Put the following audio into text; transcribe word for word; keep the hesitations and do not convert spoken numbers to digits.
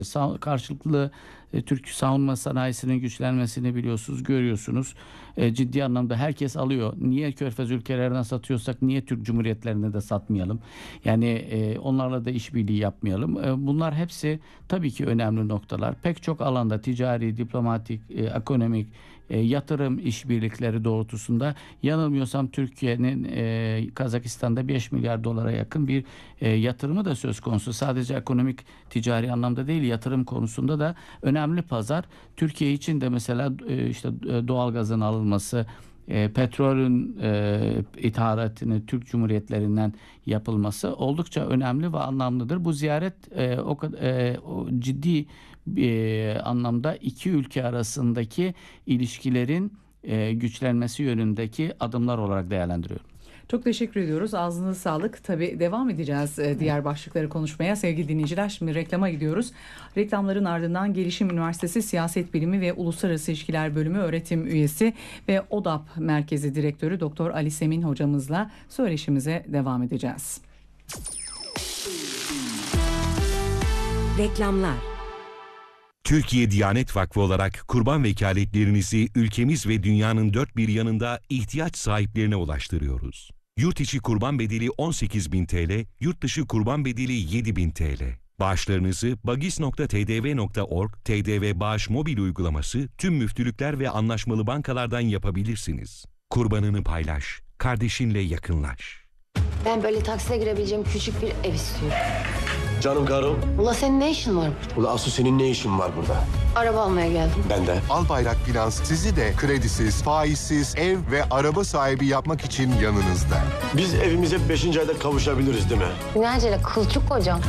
Sa- karşılıklı e, Türk savunma sanayisinin güçlenmesini biliyorsunuz, görüyorsunuz. E, ciddi anlamda herkes alıyor. Niye Körfez ülkelerine satıyorsak niye Türk Cumhuriyetlerine de satmayalım? Yani e, onlarla da işbirliği yapmayalım. E, bunlar hepsi tabii ki önemli noktalar. Pek çok alanda ticari, diplomatik, e, ekonomik, e, yatırım işbirlikleri doğrultusunda yanılmıyorsam Türkiye'nin e, Kazakistan'da beş milyar dolara yakın bir e, yatırımı da söz konusu. Sadece ekonomik, ticari anlamda değil, yatırım konusunda da önemli pazar. Türkiye için de mesela e, işte e, doğalgazın alınması, e, petrolün e, ithalatını Türk Cumhuriyetlerinden yapılması oldukça önemli ve anlamlıdır. Bu ziyaret e, o, e, o ciddi e, anlamda iki ülke arasındaki ilişkilerin e, güçlenmesi yönündeki adımlar olarak değerlendiriyorum. Çok teşekkür ediyoruz. Ağzınıza sağlık. Tabii devam edeceğiz e, diğer başlıkları konuşmaya. Sevgili dinleyiciler, şimdi reklama gidiyoruz. Reklamların ardından Gelişim Üniversitesi Siyaset Bilimi ve Uluslararası İlişkiler Bölümü öğretim üyesi ve ODAP Merkezi Direktörü Doktor Ali Semin hocamızla söyleşimize devam edeceğiz. Reklamlar. Türkiye Diyanet Vakfı olarak kurban vekaletlerinizi ülkemiz ve dünyanın dört bir yanında ihtiyaç sahiplerine ulaştırıyoruz. Yurt içi kurban bedeli on sekiz bin T L, yurt dışı kurban bedeli yedi bin T L. Bağışlarınızı bagis nokta t d v nokta org, T D V Bağış mobil uygulaması, tüm müftülükler ve anlaşmalı bankalardan yapabilirsiniz. Kurbanını paylaş, kardeşinle yakınlaş. Ben böyle taksiye girebileceğim küçük bir ev istiyorum. Canım karım. Ula senin ne işin var? Ula Asu senin ne işin var burada? Araba almaya geldim. Ben de. Albayrak Finans sizi de kredisiz, faizsiz ev ve araba sahibi yapmak için yanınızda. Biz evimize beşinci ayda kavuşabiliriz değil mi? Ne acele kılçık kocam.